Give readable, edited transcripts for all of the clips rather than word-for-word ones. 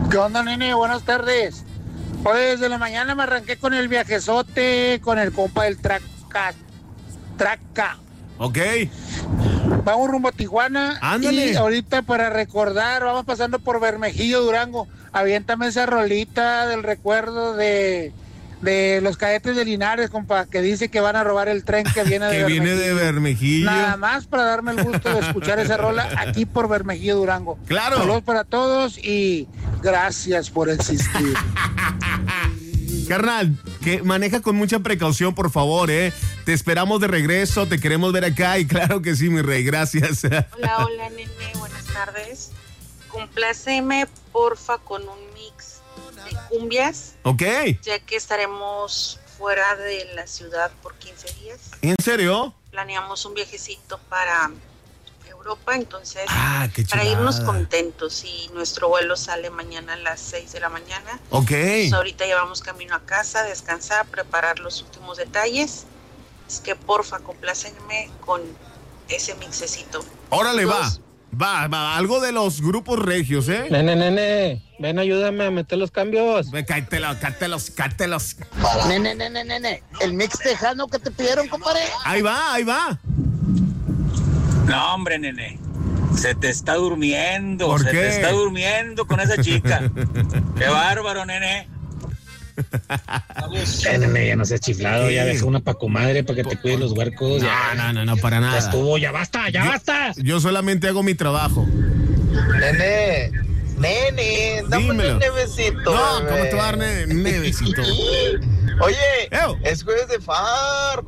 ¿Qué onda, nene? Buenas tardes. Hoy desde la mañana me arranqué con el viajezote, con el compa del Traca. Ok. Vamos rumbo a Tijuana. Ándale. Y ahorita para recordar, vamos pasando por Bermejillo, Durango. Aviéntame esa rolita del recuerdo de los cadetes de Linares, compa, que dice que van a robar el tren que viene de Que Bermejillo. viene de Bermejillo. Nada más para darme el gusto de escuchar esa rola aquí por Bermejillo, Durango. Claro. Saludos para todos y gracias por existir. Carnal, que maneja con mucha precaución, por favor, ¿eh? Te esperamos de regreso, te queremos ver acá y claro que sí, mi rey, gracias. Hola, nene, buenas tardes. Compláceme, porfa, con un mix de cumbias, Ok. ya que estaremos fuera de la ciudad por 15 días. ¿En serio? Planeamos un viajecito para Europa, entonces Qué para chulada. irnos contentos, y nuestro vuelo sale mañana a las 6 de la mañana. Ok. Entonces, ahorita ya vamos camino a casa, descansar, preparar los últimos detalles. Es que porfa, complácenme con ese mixecito. Órale, Dos. va, algo de los grupos regios, ¿eh? Nene, ven, ayúdame a meter los cambios. Cátelos. Nene, el mix tejano que te pidieron, compadre. Ahí va. No, hombre, nene. Se te está durmiendo. ¿Por se qué? te está durmiendo con esa chica. Qué bárbaro, nene. Nene, ya no seas chiflado, ¿Qué? ya deja una pa' comadre para que te cuide los huercos. No, para nada. Ya estuvo, ya basta. Yo solamente hago mi trabajo. Nene, dame Dímelo. un nevecito. No, bebé. ¿cómo te va a dar nevecito? Oye, Eo. es jueves de far.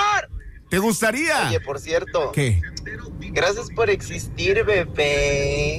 ¿Te gustaría? Oye, por cierto, ¿Qué? gracias por existir, bebé.